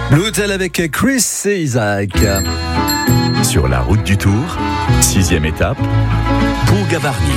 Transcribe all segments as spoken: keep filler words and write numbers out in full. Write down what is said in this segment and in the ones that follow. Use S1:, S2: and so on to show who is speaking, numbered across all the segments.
S1: Blue Hotel avec Chris et Isaac.
S2: Sur la route du Tour, sixième étape, Pau-Gavarnie.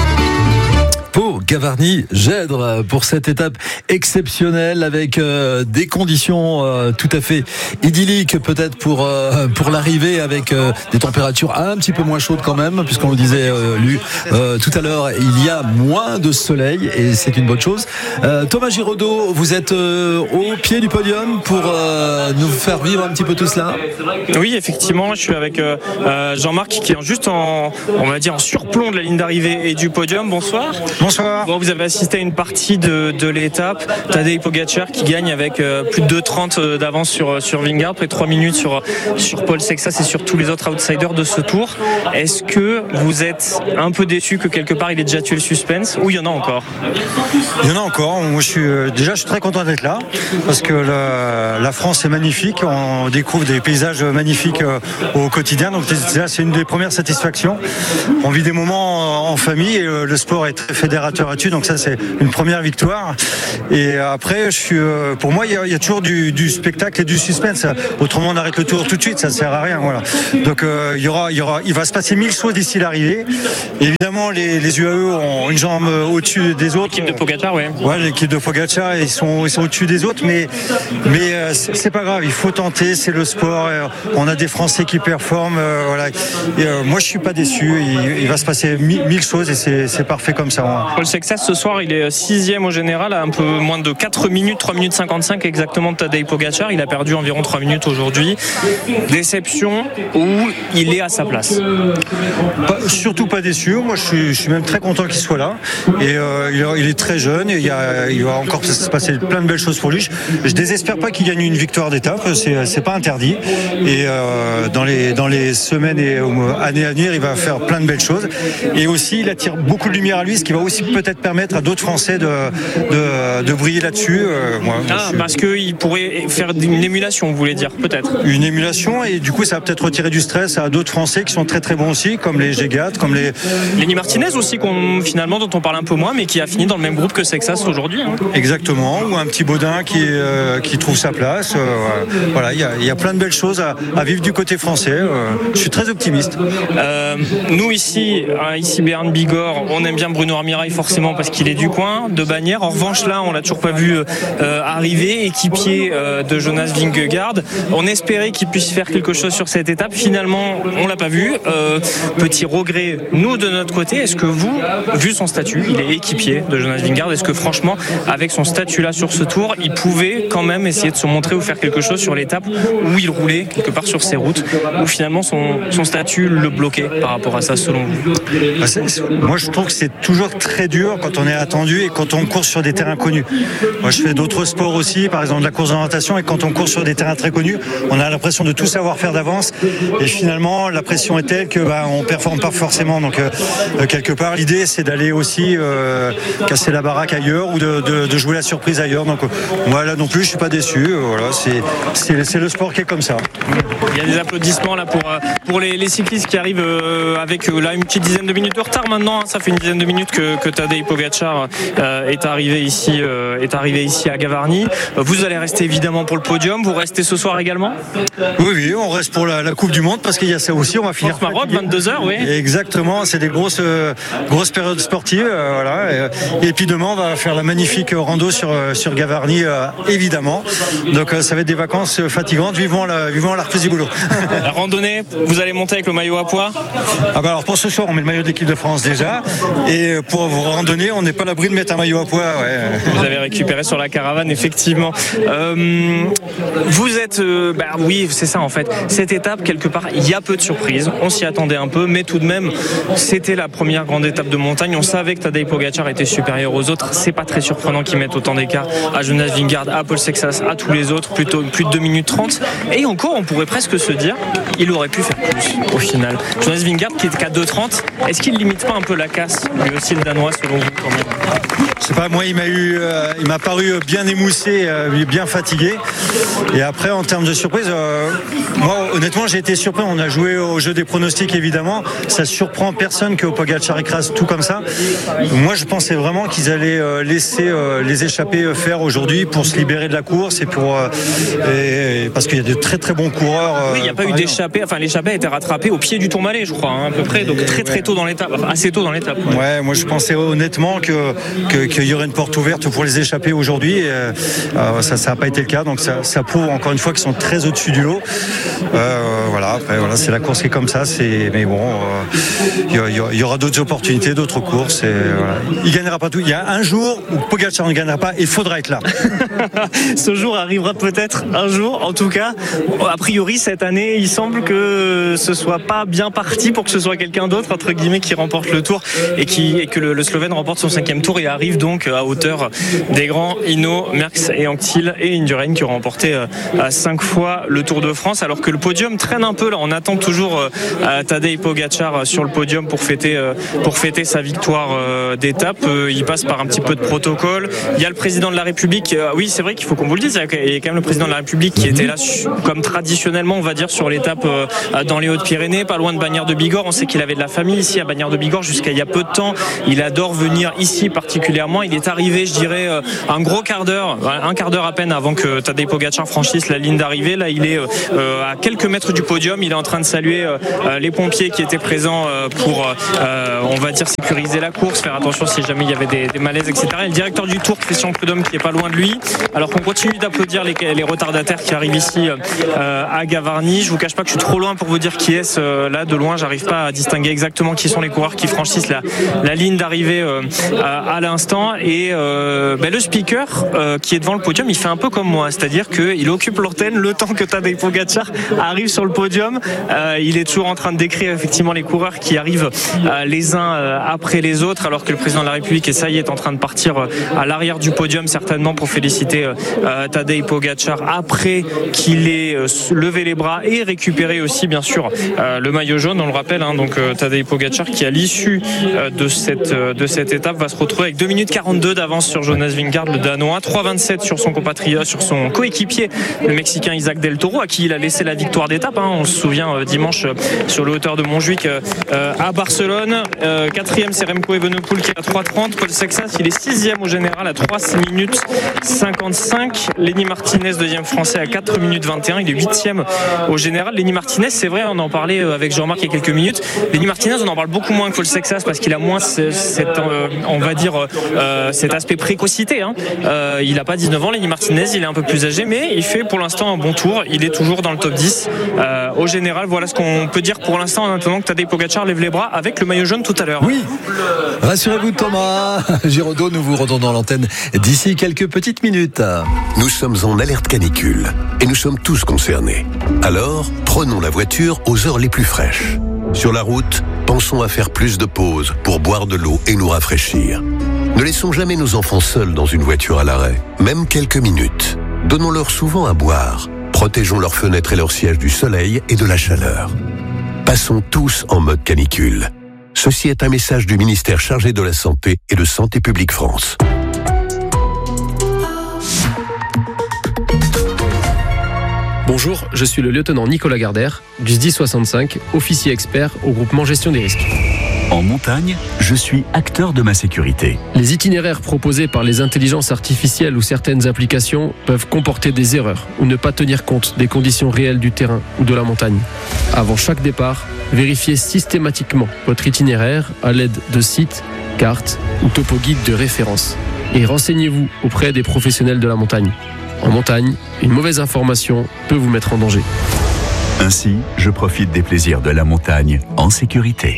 S1: Pau-Gavarnie, Gèdre pour cette étape exceptionnelle avec euh, des conditions euh, tout à fait idylliques peut-être pour euh, pour l'arrivée avec euh, des températures un petit peu moins chaudes quand même puisqu'on le disait euh, Lu euh, tout à l'heure, il y a moins de soleil et c'est une bonne chose. Euh, Thomas Giraudot, vous êtes euh, au pied du podium pour euh, nous faire vivre un petit peu tout cela.
S3: Oui, effectivement, je suis avec euh, Jean-Marc qui est juste en, on va dire, en surplomb de la ligne d'arrivée et du podium. Bonsoir.
S4: Bonsoir.
S3: Bon, vous avez assisté à une partie de, de l'étape. Tadej Pogačar qui gagne avec euh, plus de deux trente d'avance sur, sur Vingegaard, près de trois minutes sur, sur Paul Sexas et sur tous les autres outsiders de ce tour. Est-ce que vous êtes un peu déçu que quelque part il ait déjà tué le suspense ou il y en a encore?
S4: Il y en a encore. Moi, je suis, déjà, je suis très content d'être là parce que la, la France est magnifique. On découvre des paysages magnifiques au quotidien. Donc, c'est une des premières satisfactions. On vit des moments en famille et le sport est très fédérateur là-dessus. Donc, ça, c'est une première victoire. Et après, je suis, pour moi, il y a, il y a toujours du, du spectacle et du suspense. Autrement, on arrête le tour tout de suite. Ça ne sert à rien. Voilà. Donc, euh, il y aura, il y aura, il va se passer mille choses d'ici l'arrivée. Évidemment, les, les U A E ont une jambe au-dessus des autres.
S3: L'équipe de Pogačar, oui.
S4: Ouais, l'équipe de Pogačar, ils sont, ils sont au-dessus des autres, mais, mais euh, c'est pas grave. Il faut tenter. C'est le sport. Euh, on a des Français qui performent. Euh, voilà. Et, euh, moi, je suis pas déçu. Il, il va se passer mille, mille choses et c'est, c'est parfait comme ça. Hein.
S3: Paul Sexas, ce soir, il est sixième au général, à un peu moins de quatre minutes, trois minutes cinquante-cinq exactement de Tadej Pogačar. Il a perdu environ trois minutes aujourd'hui. Déception ou il est à sa place?
S4: Pas, surtout pas déçu. Moi, je suis, je suis même très content qu'il soit là. Et euh, il, il est très jeune. Et il, y a, il va encore se passer plein de belles choses pour lui. Je, je désespère pas qu'il gagne une victoire d'étape. C'est, c'est pas interdit. Et euh, dans les dans les semaines et euh, années à venir, il va faire plein de belles choses. Et aussi, il attire beaucoup de lumière à lui, ce qui va aussi peut-être permettre à d'autres Français de de, de briller là-dessus. Euh, moi,
S3: ah, suis... parce qu'il pourrait faire une émulation, vous voulez dire, peut-être.
S4: Une émulation, et du coup, ça va peut-être retirer du stress à d'autres Français qui sont très très bons aussi, comme les Gégat, comme les
S3: Lenny Martinez aussi, qu'on, finalement, dont on parle un peu moins, mais qui a fini dans le même groupe que Sexas aujourd'hui. Hein.
S4: Exactement, ou un petit Baudin qui euh, qui trouve sa place. Euh, voilà, il y a il y a plein de belles choses à, à vivre du côté français. Euh, je suis très optimiste.
S3: Euh, nous ici, à ici Béarn Bigorre, on aime bien Bruno Armirail forcément parce qu'il est du coin, de Bagnères. En revanche là, on l'a toujours pas vu euh, arriver, équipier euh, de Jonas Vingegaard. On espérait qu'il puisse faire quelque chose sur cette étape. Finalement, on l'a pas vu. Euh, petit regret, nous de notre côté. Est-ce que vous, vu son statut, il est équipier de Jonas Vingegaard, est-ce que franchement, avec son statut là sur ce tour, il pouvait quand même essayer de se montrer ou faire quelque chose sur l'étape où il roulait quelque part sur ses routes, où finalement son, son statut le bloquait par rapport à ça, selon vous?
S4: Bah moi, je trouve que c'est toujours très dur quand on est attendu et quand on court sur des terrains connus. Moi, je fais d'autres sports aussi, par exemple de la course d'orientation, et quand on court sur des terrains très connus, on a l'impression de tout savoir faire d'avance, et finalement, la pression est telle que bah, on performe pas forcément. Donc, euh, quelque part, l'idée, c'est d'aller aussi euh, casser la baraque ailleurs ou de, de, de jouer la surprise ailleurs. Donc, moi, là non plus, je suis pas déçu. Voilà, c'est, c'est, c'est le sport qui est comme ça.
S3: Il y a des applaudissements là pour, pour les, les cyclistes qui arrivent euh, avec euh, là une petite dizaine de minutes de retard maintenant. Hein. Ça fait une dizaine de minutes que, que Tadej Pogačar euh, est arrivé ici, euh, est arrivé ici à Gavarnie. Vous allez rester évidemment pour le podium. Vous restez ce soir également?
S4: Oui, oui, on reste pour la, la Coupe du Monde parce qu'il y a ça aussi. On va finir.
S3: Maroc, vingt-deux heures, oui.
S4: Exactement. C'est des grosses, euh, grosses périodes sportives, euh, voilà. Et, et puis demain, on va faire la magnifique rando sur sur Gavarnie, euh, évidemment. Donc euh, ça va être des vacances fatigantes. Vivons la, vivons la reprise du boulot.
S3: La randonnée, vous allez monter avec le maillot à pois?
S4: Ah bah alors pour ce soir, on met le maillot de l'équipe de France déjà. Et pour vous randonner, on n'est pas à l'abri de mettre un maillot à pois. Ouais.
S3: Vous avez récupéré sur la caravane, effectivement. Euh, vous êtes, euh, bah oui, c'est ça en fait. Cette étape, quelque part, il y a peu de surprises. On s'y attendait un peu, mais tout de même, c'était la première grande étape de montagne. On savait que Tadej Pogačar était supérieur aux autres. C'est pas très surprenant qu'ils mettent autant d'écart à Jonas Vingegaard, à Paul Sexas, à tous les autres, plutôt plus de deux minutes trente. Et encore, on pourrait presque se dire, il aurait pu faire plus au final. Jonas Vingegaard qui est qu'à deux trente, est-ce qu'il limite pas un peu la casse, lui aussi le Danois, selon selon vous quand même?
S4: Je sais pas, moi il m'a eu, euh, il m'a paru bien émoussé, euh, bien fatigué. Et après en termes de surprise, euh, moi honnêtement j'ai été surpris. On a joué au jeu des pronostics évidemment. Ça surprend personne que Pogačar écrase tout comme ça. Moi je pensais vraiment qu'ils allaient euh, laisser euh, les échappés faire aujourd'hui pour se libérer de la course et pour euh, et, et parce qu'il y a de très très bons coureurs. Euh,
S3: oui, il n'y a pas eu d'échappée. Enfin l'échappée a été rattrapée au pied du Tourmalet, je crois, hein, à peu près. Donc très très tôt dans l'étape, enfin, assez tôt dans l'étape.
S4: Ouais. ouais, moi je pensais honnêtement que, que qu'il y aurait une porte ouverte pour les échapper aujourd'hui. Et, euh, ça, ça n'a pas été le cas. Donc ça, ça prouve encore une fois qu'ils sont très au-dessus du lot. Euh, voilà. Après, voilà, c'est la course qui est comme ça. C'est, mais bon, il euh, y, y, y aura d'autres opportunités, d'autres courses. Et, voilà. Il gagnera pas tout. Il y a un jour où Pogačar ne gagnera pas. Il faudra être là.
S3: Ce jour arrivera peut-être un jour. En tout cas, a priori cette année, il semble que ce soit pas bien parti pour que ce soit quelqu'un d'autre entre guillemets qui remporte le Tour et qui et que le, le Slovène remporte son cinquième Tour et arrive donc à hauteur des grands Hinault, Merckx et Anquetil et Indurain qui ont remporté euh, cinq fois le Tour de France, alors que le podium traîne un peu là. On attend toujours euh, Tadej Pogačar sur le podium pour fêter euh, pour fêter sa victoire euh, d'étape. Euh, il passe par un petit peu de protocole. Il y a le président de la République. Euh, oui, c'est vrai qu'il faut qu'on vous le dise. Il y a quand même le président de la République qui était là comme traditionnellement, on va dire, sur l'étape euh, dans les Hautes-Pyrénées, pas loin de Bagnères de Bigorre. On sait qu'il avait de la famille ici à Bagnères de Bigorre jusqu'à il y a peu de temps. Il adore venir ici particulièrement. Il est arrivé, je dirais, euh, un gros quart d'heure, un quart d'heure à peine avant que Tadej Pogačar franchisse la ligne d'arrivée. Là, il est euh, à quelques mètres du podium. Il est en train de saluer euh, les pompiers qui étaient présents euh, pour, euh, on va dire, sécuriser la course, faire attention si jamais il y avait des, des malaises, et cetera. Et le directeur du Tour, Christian Prudhomme, qui est pas loin de lui. Alors qu'on continue d'applaudir les, les retardataires qui arrivent ici euh, à Gavarnie. Je vous cache pas que je suis trop loin pour vous dire qui est-ce euh, là. De loin, j'arrive pas à distinguer exactement qui sont les coureurs qui franchissent la, la ligne d'arrivée euh, à, à l'instant. Et euh, ben, le speaker euh, qui est devant le podium, il fait un peu comme moi, c'est-à-dire qu'il occupe l'antenne le temps que Tadej Pogačar arrive sur le podium. Euh, il est toujours en train de décrire effectivement les coureurs qui arrivent euh, les uns euh, après les autres, alors que le président de la République, et ça y est, est en train de partir euh, à l'arrière du podium certainement pour féliciter euh, Tadej Pogačar après qu'il ait euh, levé les bras et récupéré aussi bien sûr euh, le maillot jaune, on le rappelle, hein, donc euh, Tadej Pogačar qui à l'issue euh, de cette euh, de cette étape va se retrouver avec deux minutes quarante-deux d'avance sur Jonas Vingegaard, le Danois, trois vingt-sept sur son compatriote, sur son coéquipier, le Mexicain Isaac Del Toro, à qui il a laissé la victoire d'étape, hein. On se souvient euh, dimanche euh, sur le hauteur de Montjuic euh, euh, à Barcelone. Euh, quatrième c'est Remco Evenepoel qui est à trois trente, Paul Sexas il est sixième au général à trois minutes cinquante-cinq, Lenny Martinez deuxième français à quatre minutes vingt et un, il est huitième au général. Lenny Martinez, c'est vrai, on en parlait avec Jean-Marc il y a quelques minutes. Lenny Martinez, on en parle beaucoup moins que Paul Sexas parce qu'il a moins cette, euh, on va dire euh, cet aspect précocité, hein. euh, il n'a pas dix-neuf ans, Lenny Martinez, il est un peu plus âgé, mais il fait pour l'instant un bon tour, il est toujours dans le top dix euh, au général. Voilà ce qu'on peut dire pour l'instant, en attendant que Tadej Pogačar lève les bras avec le maillot jaune tout à l'heure.
S1: Oui, rassurez-vous Thomas Giraudot, nous vous retournons l'antenne d'ici quelques petites minutes.
S5: Nous sommes en alerte canicule et nous sommes tous concernés. Alors, prenons la voiture aux heures les plus fraîches. Sur la route, pensons à faire plus de pauses pour boire de l'eau et nous rafraîchir. Ne laissons jamais nos enfants seuls dans une voiture à l'arrêt, même quelques minutes. Donnons-leur souvent à boire. Protégeons leurs fenêtres et leurs sièges du soleil et de la chaleur. Passons tous en mode canicule. Ceci est un message du ministère chargé de la Santé et de Santé publique France.
S6: Bonjour, je suis le lieutenant Nicolas Gardère, du S D I soixante-cinq, officier expert au groupement gestion des risques.
S2: En montagne, je suis acteur de ma sécurité.
S6: Les itinéraires proposés par les intelligences artificielles ou certaines applications peuvent comporter des erreurs ou ne pas tenir compte des conditions réelles du terrain ou de la montagne. Avant chaque départ, vérifiez systématiquement votre itinéraire à l'aide de sites, cartes ou topo-guides de référence. Et renseignez-vous auprès des professionnels de la montagne. En montagne, une mauvaise information peut vous mettre en danger.
S2: Ainsi, je profite des plaisirs de la montagne en sécurité.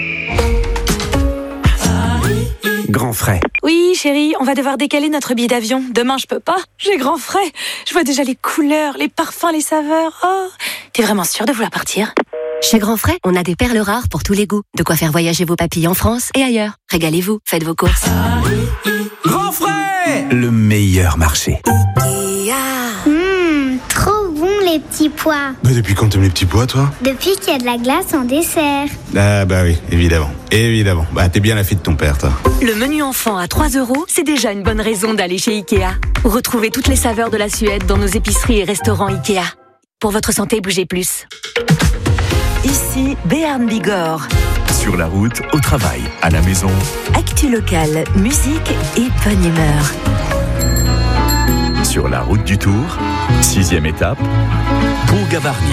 S7: Grand frais.
S8: Oui, chérie, on va devoir décaler notre billet d'avion. Demain, je peux pas. J'ai grand frais. Je vois déjà les couleurs, les parfums, les saveurs. Oh, t'es vraiment sûre de vouloir partir ?
S9: Chez Grand Frais, on a des perles rares pour tous les goûts. De quoi faire voyager vos papilles en France et ailleurs. Régalez-vous, faites vos courses.
S7: Grand Frais, le meilleur marché.
S10: Mmh, trop bon les les petits pois.
S11: Bah depuis quand t'aimes les petits pois, toi?
S10: Depuis qu'il y a de la glace en dessert.
S11: Ah bah oui, évidemment. Évidemment. Bah t'es bien la fille de ton père, toi.
S12: Le menu enfant à trois euros, c'est déjà une bonne raison d'aller chez Ikea. Retrouvez toutes les saveurs de la Suède dans nos épiceries et restaurants Ikea. Pour votre santé, bougez plus. Ici, Béarn Bigorre.
S2: Sur la route, au travail, à la maison.
S12: Actu locale, musique et bonne humeur.
S2: Sur la route du Tour, sixième étape, Pau-Gavarnie.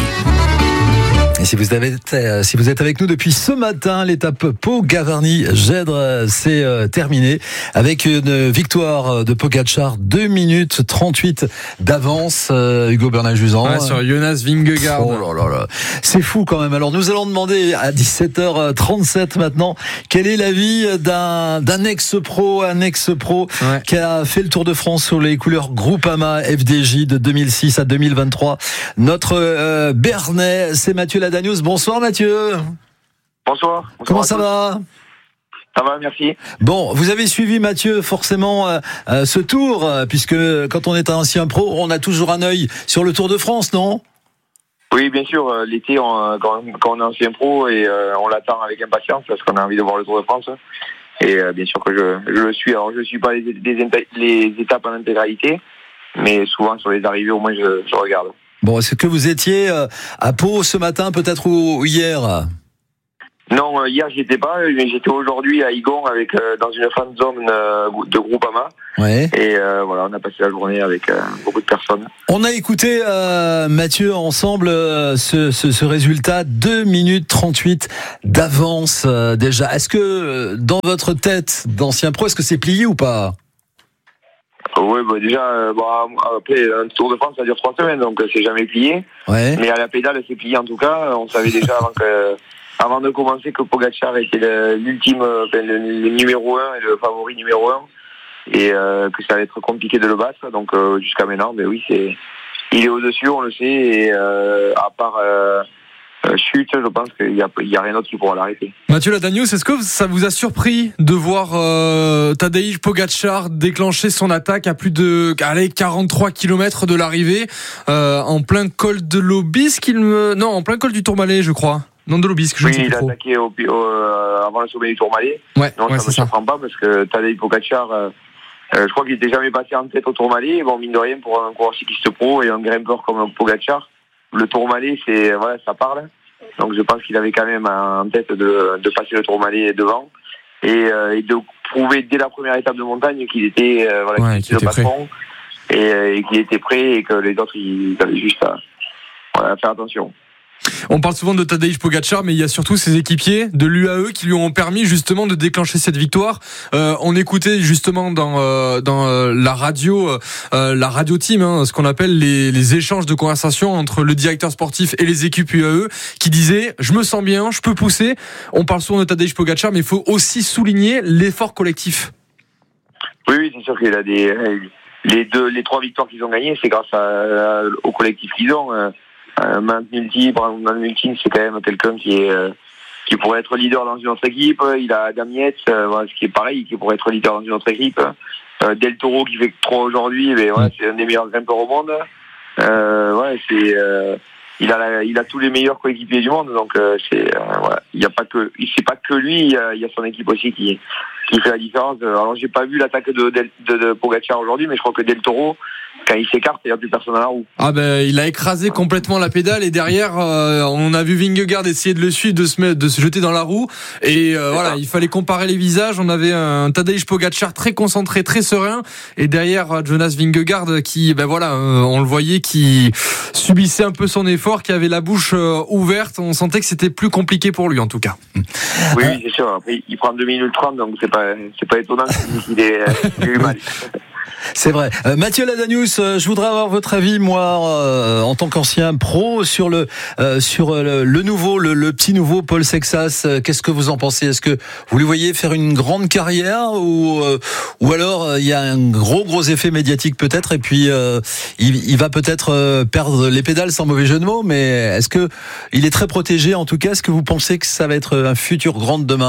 S1: Et si vous, avez, euh, si vous êtes avec nous depuis ce matin, l'étape Pau-Gavarnie-Gèdre, c'est euh, terminé avec une victoire de Pogačar, deux minutes trente-huit d'avance, euh, Hugo Bernat-Juzan.
S13: Ouais, sur Jonas Vingegaard.
S1: Oh là là là. C'est fou quand même. Alors nous allons demander à dix-sept heures trente-sept maintenant, quel est l'avis d'un, d'un ex-pro, un ex-pro ouais. qui a fait le Tour de France sur les couleurs Groupama F D J de deux mille six à deux mille vingt-trois. Notre euh, Bernais, c'est Mathieu Ladanius. Bonsoir Mathieu.
S14: Bonsoir. Bonsoir.
S1: Comment ça va ?
S14: Ça va, merci.
S1: Bon, vous avez suivi Mathieu forcément euh, euh, ce Tour, euh, puisque quand on est un ancien pro, on a toujours un œil sur le Tour de France, non ?
S14: Oui, bien sûr. Euh, l'été, on, quand, quand on est ancien pro, et euh, on l'attend avec impatience parce qu'on a envie de voir le Tour de France. Et euh, bien sûr que je, je le suis. Alors, je ne suis pas les, les, les étapes en intégralité, mais souvent sur les arrivées, au moins, je, je regarde.
S1: Bon, est-ce que vous étiez à Pau ce matin, peut-être, ou hier ?
S14: Non, hier j'y étais pas, mais j'étais aujourd'hui à Igon avec euh, dans une fan zone euh, de Groupama.
S1: Ouais.
S14: Et euh, voilà, on a passé la journée avec euh, beaucoup de personnes.
S1: On a écouté euh, Mathieu ensemble euh, ce, ce, ce résultat, deux minutes trente-huit d'avance euh, déjà. Est-ce que euh, dans votre tête d'ancien pro, est-ce que c'est plié ou pas ?
S14: Oui, bah déjà, euh, bon, après, un Tour de France, ça dure trois semaines, donc euh, c'est jamais plié.
S1: Ouais.
S14: Mais à la pédale, c'est plié en tout cas. On savait déjà avant, que, avant de commencer que Pogačar était le, l'ultime, enfin, le, le numéro un et le favori numéro un. Et euh, que ça allait être compliqué de le battre. Donc euh, jusqu'à maintenant, mais oui, c'est, il est au-dessus, on le sait. Et euh, à part... Euh, Euh, chute, je pense qu'il n'y a, il y a rien d'autre qui pourra l'arrêter.
S13: Mathieu Ladanius, est-ce que ça vous a surpris de voir euh, Tadej Pogačar déclencher son attaque à plus de allez, quarante-trois kilomètres de l'arrivée euh, en plein col de l'Aubisque il me... Non, en plein col du Tourmalet, je crois. Non, de l'Aubisque, je
S14: oui,
S13: ne sais
S14: plus trop.
S13: Oui,
S14: il a attaqué au, au, euh, avant le sommet du Tourmalet.
S13: Ouais,
S14: non,
S13: ouais,
S14: ça ne me surprend pas parce que Tadej Pogačar, euh, euh, je crois qu'il n'était jamais passé en tête au Tourmalet. Bon, mine de rien, pour un coureur cycliste pro et un grimpeur comme Pogačar, le Tourmalet, c'est, voilà, ça parle. Donc je pense qu'il avait quand même en tête de, de passer le Tourmalet devant et, euh, et de prouver dès la première étape de montagne qu'il était, euh, voilà,
S13: ouais,
S14: qu'il était le patron et, et qu'il était prêt et que les autres ils avaient juste à, voilà, à faire attention.
S13: On parle souvent de Tadej Pogačar, mais il y a surtout ses équipiers de l'U A E qui lui ont permis justement de déclencher cette victoire. Euh, on écoutait justement dans euh, dans euh, la radio, euh, la radio team, hein, ce qu'on appelle les, les échanges de conversation entre le directeur sportif et les équipes U A E, qui disaient je me sens bien, je peux pousser. On parle souvent de Tadej Pogačar, mais il faut aussi souligner l'effort collectif.
S14: Oui, oui, c'est sûr qu'il a des les deux, les trois victoires qu'ils ont gagnées, c'est grâce à, à, au collectif qu'ils ont. Euh, Euh, Matt Multy, Brandon Multy, c'est quand même quelqu'un qui est euh, qui pourrait être leader dans une autre équipe. Il a Adam Yates, euh, voilà, ce qui est pareil, qui pourrait être leader dans une autre équipe. Euh, Del Toro qui fait trois aujourd'hui, mais voilà, c'est un des meilleurs grimpeurs au monde. Euh, ouais, c'est euh, il a la, il a tous les meilleurs coéquipiers du monde, donc euh, c'est euh, voilà, il y a pas que c'est pas que lui, il y a, il y a son équipe aussi qui qui fait la différence. Alors j'ai pas vu l'attaque de de, de, de Pogačar aujourd'hui, mais je crois que Del Toro, quand il s'écarte, il n'y a plus personne à la roue.
S13: Ah ben, il a écrasé complètement la pédale et derrière, euh, on a vu Vingegaard essayer de le suivre, de se mettre, de se jeter dans la roue. Et euh, voilà, ça. Il fallait comparer les visages. On avait un Tadej Pogačar très concentré, très serein, et derrière Jonas Vingegaard qui, ben voilà, euh, on le voyait, qui subissait un peu son effort, qui avait la bouche euh, ouverte. On sentait que c'était plus compliqué pour lui, en tout cas.
S14: Oui, oui, c'est sûr. Après, il prend deux minutes trente, donc c'est pas, c'est pas étonnant qu'il ait, qu'il ait eu mal.
S1: C'est vrai. Euh, Mathieu Ladanius, euh, je voudrais avoir votre avis, moi, euh, en tant qu'ancien pro, sur le euh, sur le, le nouveau, le, le petit nouveau Paul Sexas. Euh, qu'est-ce que vous en pensez ? Est-ce que vous lui voyez faire une grande carrière ou euh, ou alors il euh, y a un gros gros effet médiatique peut-être et puis euh, il, il va peut-être euh, perdre les pédales sans mauvais jeu de mots. Mais est-ce que il est très protégé en tout cas ? Est-ce que vous pensez que ça va être un futur grand de demain ?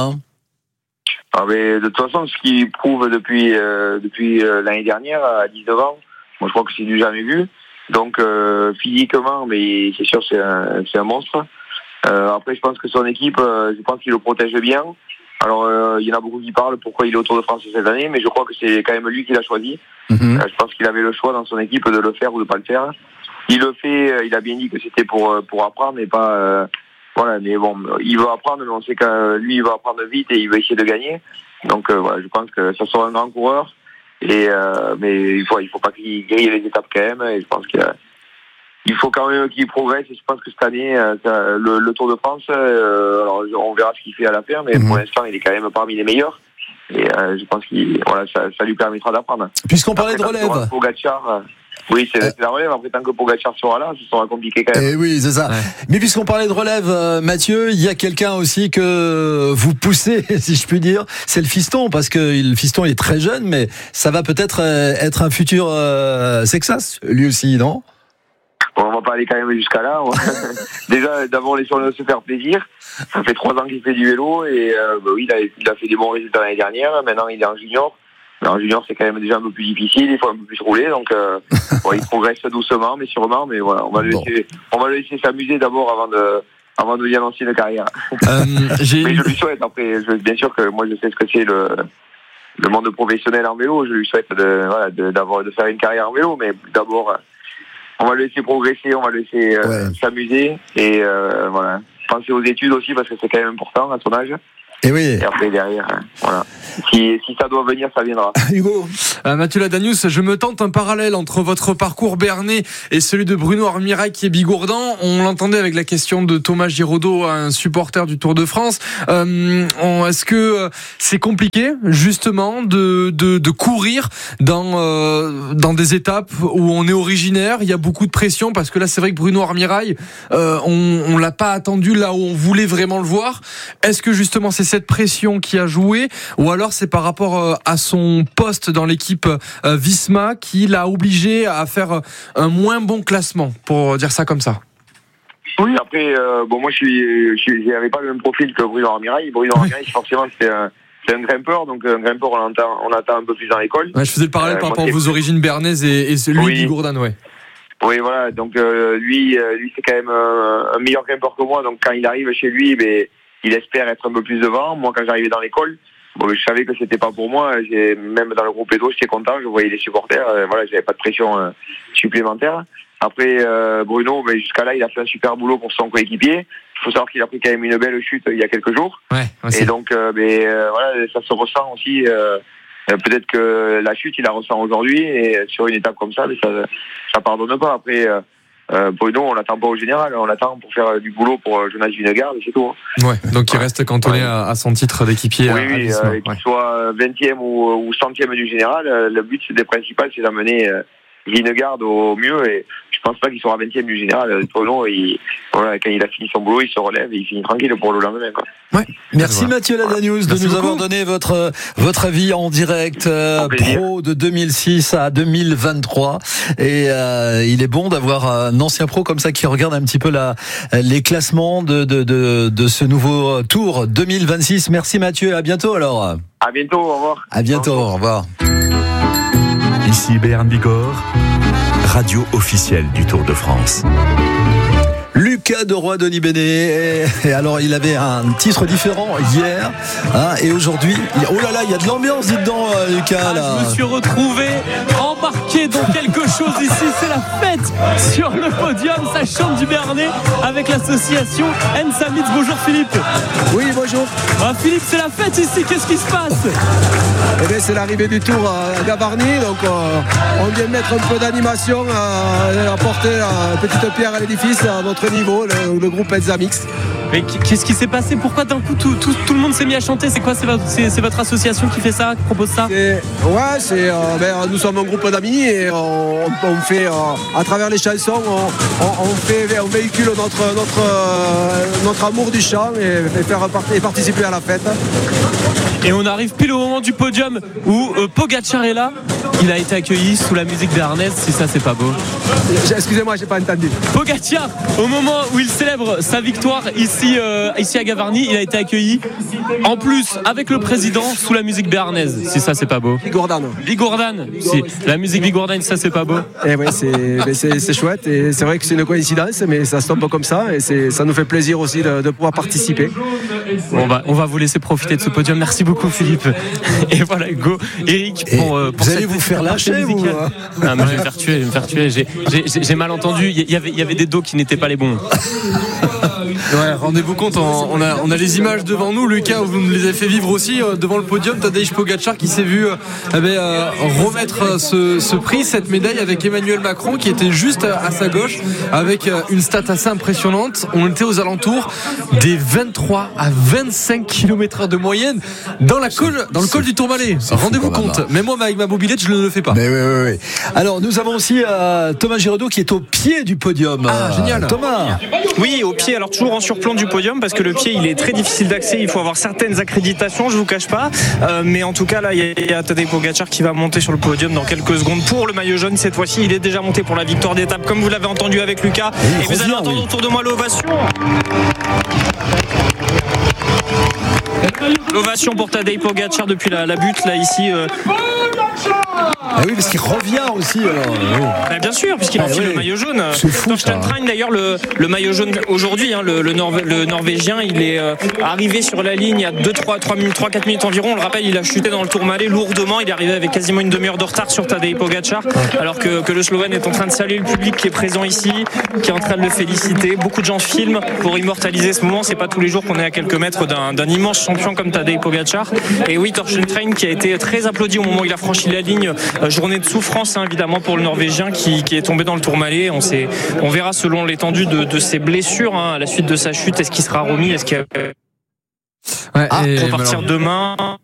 S14: Ah mais de toute façon, ce qu'il prouve depuis euh, depuis euh, l'année dernière à dix-neuf ans, moi je crois que c'est du jamais vu. Donc euh, physiquement, mais c'est sûr c'est un, c'est un monstre. Euh, après je pense que son équipe, euh, je pense qu'il le protège bien. Alors euh, il y en a beaucoup qui parlent pourquoi il est au Tour de France cette année, mais je crois que c'est quand même lui qui l'a choisi. Mm-hmm. Euh, je pense qu'il avait le choix dans son équipe de le faire ou de pas le faire. Il le fait, euh, il a bien dit que c'était pour pour apprendre et pas euh, voilà, mais bon, il veut apprendre, mais on sait que lui il veut apprendre vite et il veut essayer de gagner. Donc euh, voilà, je pense que ça sera un grand coureur. Et euh, mais il faut il faut pas qu'il grille les étapes quand même. Et je pense qu'il a, il faut quand même qu'il progresse. Et je pense que cette année, euh, ça, le, le Tour de France, euh, alors on verra ce qu'il fait à la fin, mais mmh. pour l'instant, il est quand même parmi les meilleurs. Et euh, je pense qu'il voilà, ça, ça lui permettra d'apprendre.
S1: Puisqu'on parlait Après, de relève,
S14: Pogacar, euh, oui, c'est, c'est la relève. Après, tant que Pogacar sera là, ça sera compliqué quand même.
S1: Et oui, c'est ça. Ouais. Mais puisqu'on parlait de relève, euh, Mathieu, il y a quelqu'un aussi que vous poussez, si je puis dire, c'est le fiston, parce que le fiston il est très jeune, mais ça va peut-être euh, être un futur euh, Sexas, lui aussi, non?
S14: Bon, on va pas aller quand même jusqu'à là. Déjà, d'abord, laissons-le se faire plaisir. Ça fait trois ans qu'il fait du vélo et euh, bah oui, il a, il a fait des bons résultats l'année dernière. Maintenant, il est en junior. Mais en junior, c'est quand même déjà un peu plus difficile. Il faut un peu plus rouler. Donc, euh, bon, il progresse doucement, mais sûrement. Mais voilà, on va le laisser, on va le laisser s'amuser d'abord avant de, avant de lui annoncer une carrière.
S13: Euh, j'ai...
S14: Mais je lui souhaite. Après, je, bien sûr que moi, je sais ce que c'est le, le monde professionnel en vélo. Je lui souhaite de, voilà, de, d'avoir, de faire une carrière en vélo. Mais d'abord, on va le laisser progresser, on va le laisser euh, ouais. s'amuser et euh, voilà. Penser aux études aussi parce que c'est quand même important à son âge.
S1: Et oui.
S14: Et après derrière, hein, voilà. Si, si ça doit venir, ça viendra.
S1: Hugo.
S13: Euh, Mathieu Ladanius, je me tente un parallèle entre votre parcours béarnais et celui de Bruno Armirail qui est bigourdan. On l'entendait avec la question de Thomas Giraudot, un supporter du Tour de France. Euh, on, est-ce que c'est compliqué justement de, de, de courir dans, euh, dans des étapes où on est originaire? Il y a beaucoup de pression parce que là, c'est vrai que Bruno Armirail, euh, on, on l'a pas attendu là où on voulait vraiment le voir. Est-ce que justement c'est cette pression qui a joué, ou alors c'est par rapport à son poste dans l'équipe Visma qui l'a obligé à faire un moins bon classement, pour dire ça comme ça?
S14: Oui, après, euh, bon, moi je suis, je n'avais pas le même profil que Bruno Armirail. Bruno Armirail, forcément, c'est un, c'est un grimpeur, donc un grimpeur, on attend, on attend un peu plus dans l'école.
S13: Ouais, je faisais le parallèle euh, par rapport à vos origines béarnaises et, et celui oui. du Gourdan, ouais.
S14: Oui, voilà, donc euh, lui, euh, lui c'est quand même euh, un meilleur grimpeur que moi, donc quand il arrive chez lui, ben, il espère être un peu plus devant. Moi, quand j'arrivais dans l'école, bon, je savais que c'était pas pour moi. J'ai, même dans le groupe Edo, j'étais content. Je voyais les supporters. Euh, voilà, j'avais pas de pression euh, supplémentaire. Après, euh, Bruno, ben, jusqu'à là, il a fait un super boulot pour son coéquipier. Il faut savoir qu'il a pris quand même une belle chute il y a quelques jours.
S13: Ouais,
S14: et donc, euh, ben, euh, voilà, ça se ressent aussi. Euh, peut-être que la chute, il la ressent aujourd'hui. Et sur une étape comme ça, ben, ça, ça pardonne pas. Après. Euh, Euh, Bruno, on l'attend pas au général, on l'attend pour faire du boulot pour Jonas Vingegaard et c'est tout.
S13: Ouais, donc il reste cantonné ouais. à, à son titre d'équipier.
S14: Oui, à, oui, à euh, qu'il ouais. soit vingtième ou, ou centième du général, le but c'est, principal, c'est d'amener euh, Vingegaard au mieux et je pense pas qu'il sera vingtième du général. Bruno, il, voilà, quand il a fini son boulot, il se relève et il finit tranquille pour le lendemain. Quoi.
S1: Ouais. Merci voilà. Mathieu Ladanius de Merci nous beaucoup. avoir donné votre votre avis en direct euh, pro de deux mille six à deux mille vingt-trois et euh, il est bon d'avoir un ancien pro comme ça qui regarde un petit peu la les classements de de de, de ce nouveau Tour deux mille vingt-six. Merci Mathieu, à bientôt alors.
S14: À bientôt, au revoir.
S1: À bientôt, au revoir.
S2: Ici Béarn Bigorre, radio officielle du Tour de France.
S1: Lucas de Roy Denis Bénet. Et alors, il avait un titre différent hier, hein, et aujourd'hui, oh là là, il y a de l'ambiance, dites donc, Lucas. Là.
S15: Ah, je me suis retrouvé embarqué dans quelque chose ici. C'est la fête sur le podium. Ça chante du Béarnais avec l'association Ensamitz. Bonjour Philippe.
S16: Oui, bonjour.
S15: Ah, Philippe, c'est la fête ici. Qu'est-ce qui se passe?
S16: Eh bien, c'est l'arrivée du Tour à Gavarnie. Donc, euh, on vient mettre un peu d'animation, euh, apporter une petite pierre à l'édifice à notre niveau, le, le groupe Ensamitz.
S15: Mais qu'est-ce qui s'est passé? Pourquoi d'un coup tout, tout, tout le monde s'est mis à chanter? C'est quoi? C'est votre, c'est, c'est votre association qui fait ça, qui propose ça?
S16: c'est, Ouais, c'est, euh, ben, nous sommes un groupe d'amis et on, on fait, euh, à travers les chansons, on, on, on, fait, on véhicule notre, notre, euh, notre amour du chant et, et faire et participer à la fête.
S15: Et on arrive pile au moment du podium où euh, Pogacar est là. Il a été accueilli sous la musique béarnaise, si ça c'est pas beau.
S16: Excusez-moi, j'ai pas entendu.
S15: Pogacar, au moment où il célèbre sa victoire ici, euh, ici à Gavarnie, il a été accueilli en plus avec le président sous la musique béarnaise, si ça c'est pas beau.
S16: Bigourdan.
S15: Bigourdan, si la musique Bigourdan, ça c'est pas beau.
S16: Et ouais, c'est, c'est, c'est chouette et c'est vrai que c'est une coïncidence, mais ça se tombe comme ça et c'est, ça nous fait plaisir aussi de, de pouvoir participer.
S15: Bon, bah, on va vous laisser profiter de ce podium. Merci beaucoup Philippe. Et voilà, go Eric pour, euh, pour
S1: vous allez vous faire lâcher vous hein.
S15: Non, mais je vais me faire tuer, je vais me faire tuer. J'ai, j'ai, j'ai mal entendu. Il y avait, il y avait des dos qui n'étaient pas les bons.
S13: Ouais, rendez-vous compte, on a, on a les images devant nous, Lucas, où vous nous les avez fait vivre aussi euh, devant le podium. Tadej Pogacar qui s'est vu euh, euh, remettre euh, ce, ce prix, cette médaille avec Emmanuel Macron qui était juste à, à sa gauche avec euh, une stat assez impressionnante. On était aux alentours des vingt-trois à vingt-cinq kilomètres heure de moyenne dans, la col, dans le col du Tourmalet. Rendez-vous compte, même, même moi avec ma mobilette je ne le fais pas.
S1: Mais oui, oui, oui. Alors nous avons aussi euh, Thomas Giraudot qui est au pied du podium.
S13: Ah, euh, génial.
S1: Thomas.
S3: Oui, au pied, alors toujours en surplomb du podium parce que le pied il est très difficile d'accès, il faut avoir certaines accréditations, je vous cache pas, euh, mais en tout cas là il y, y a Tadej Pogacar qui va monter sur le podium dans quelques secondes pour le maillot jaune. Cette fois-ci il est déjà monté pour la victoire d'étape comme vous l'avez entendu avec Lucas et, et vous allez entendre oui. autour de moi l'ovation. L'ovation pour Tadej Pogacar depuis la, la butte là ici. Euh...
S1: Ah oui, parce qu'il revient aussi. Alors, oui.
S3: bah, bien sûr, puisqu'il
S1: ah,
S3: enfile
S1: oui.
S3: le maillot jaune.
S1: C'est fou.
S3: Torsten Train, d'ailleurs, le, le maillot jaune aujourd'hui, hein, le, le, Norvé, le Norvégien, il est euh, arrivé sur la ligne il y a deux trois minutes, trois quatre minutes environ. On le rappelle, il a chuté dans le Tourmalet lourdement. Il est arrivé avec quasiment une demi-heure de retard sur Tadej Pogacar, alors que, que le Slovène est en train de saluer le public qui est présent ici, qui est en train de le féliciter. Beaucoup de gens filment pour immortaliser ce moment. C'est pas tous les jours qu'on est à quelques mètres d'un, d'un immense champion comme Tadej Pogacar. Et oui, Torsten Train qui a été très applaudi au moment où il a franchi la ligne. Euh, journée de souffrance hein, évidemment pour le Norvégien qui, qui est tombé dans le Tourmalet. On, sait, on verra selon l'étendue de, de ses blessures hein, à la suite de sa chute. Est-ce qu'il sera remis? Est-ce qu'il
S13: ouais,
S3: ah, pour partir demain?